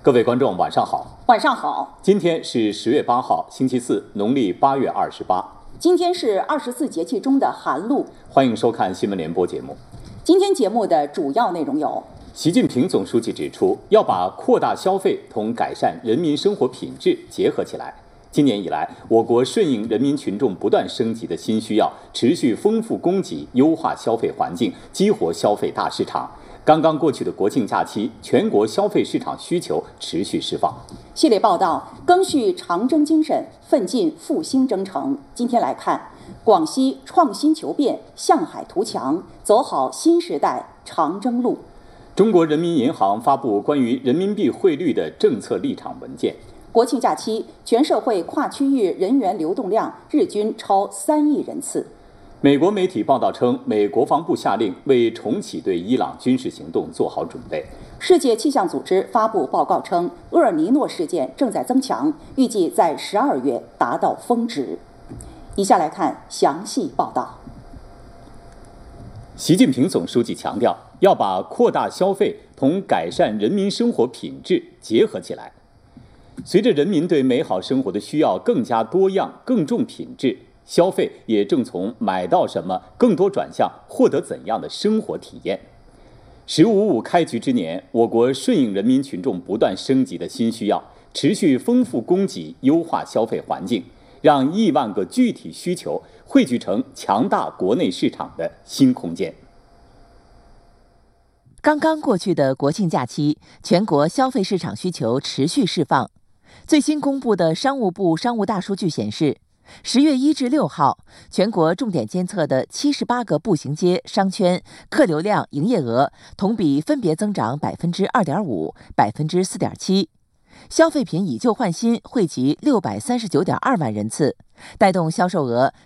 各位观众，晚上好。 晚上好。 今天是10月8号，星期四，农历8月28。 今天是24节气中的寒露。 欢迎收看新闻联播节目。 今天节目的主要内容有： 习近平总书记指出，要把扩大消费同改善人民生活品质结合起来。今年以来，我国顺应人民群众不断升级的新需要，持续丰富供给，优化消费环境，激活消费大市场。刚刚过去的国庆假期，全国消费市场需求持续释放。 系列报道赓续长征精神，奋进复兴征程。今天来看，广西创新求变，向海图强，走好新时代长征路。 中国人民银行发布关于人民币汇率的政策立场文件。 国庆假期，全社会跨区域人员流动量日均超3亿人次。 美国媒体报道称，美国防部下令为重启对伊朗军事行动做好准备。 世界气象组织发布报告称，厄尔尼诺事件正在增强，预计在12月达到峰值。以下来看详细报道。 习近平总书记强调，要把扩大消费同改善人民生活品质结合起来。随着人民对美好生活的需要更加多样、更重品质，消费也正从买到什么更多转向获得怎样的生活体验。“15.5”开局之年，我国顺应人民群众不断升级的新需要，持续丰富供给，优化消费环境，让亿万个具体需求汇聚成强大国内市场的新空间。 刚刚过去的国庆假期，全国消费市场需求持续释放。最新公布的商务部商务大数据显示，10月1至6号，全国重点监测的78个步行街、商圈客流量、营业额同比分别增长2.5%、4.7%。消费品以旧换新惠及639.2万人次，带动销售额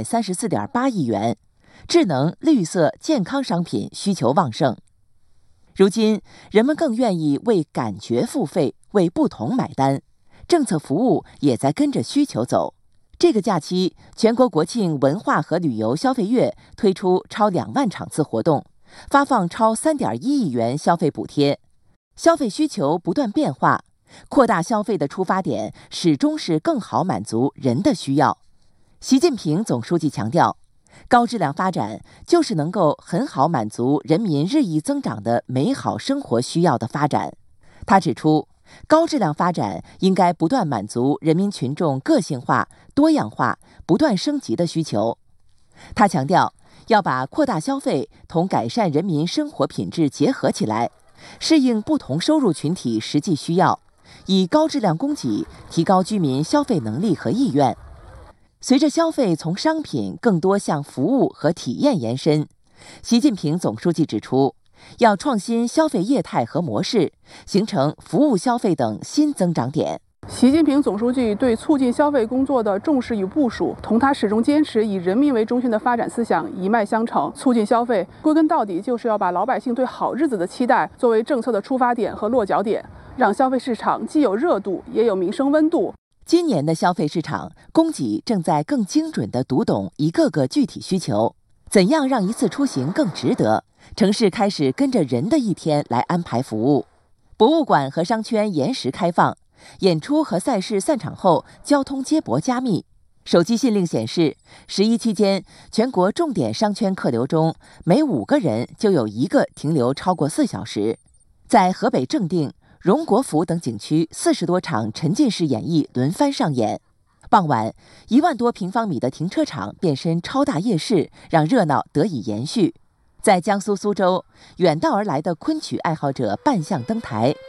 334.8亿元。智能、绿色、健康商品需求旺盛。如今，人们更愿意为感觉付费，为不同买单。政策服务也在跟着需求走。这个假期，全国国庆文化和旅游消费月推出超2万场次活动，发放超3.1亿元消费补贴。消费需求不断变化，扩大消费的出发点始终是更好满足人的需要。习近平总书记强调，高质量发展就是能够很好满足人民日益增长的美好生活需要的发展。他指出，高质量发展应该不断满足人民群众个性化、多样化、不断升级的需求。他强调，要把扩大消费同改善人民生活品质结合起来，适应不同收入群体实际需要，以高质量供给提高居民消费能力和意愿。随着消费从商品更多向服务和体验延伸，习近平总书记指出，要创新消费业态和模式，形成服务消费等新增长点。 习近平总书记对促进消费工作的重视与部署，同他始终坚持以人民为中心的发展思想一脉相承。促进消费，归根到底就是要把老百姓对好日子的期待作为政策的出发点和落脚点，让消费市场既有热度，也有民生温度。 今年的消费市场，供给正在更精准地读懂一个个具体需求。怎样让一次出行更值得？城市开始跟着人的一天来安排服务。博物馆和商圈延时开放，演出和赛事散场后，交通接驳加密。手机信令显示，11期间，全国重点商圈客流中，每5个人就有1个停留超过4小时。在河北正定、荣国府等景区，40多场沉浸式演绎轮番上演。傍晚，1万多平方米的停车场变身超大夜市，让热闹得以延续。在江苏苏州，远道而来的昆曲爱好者扮相登台，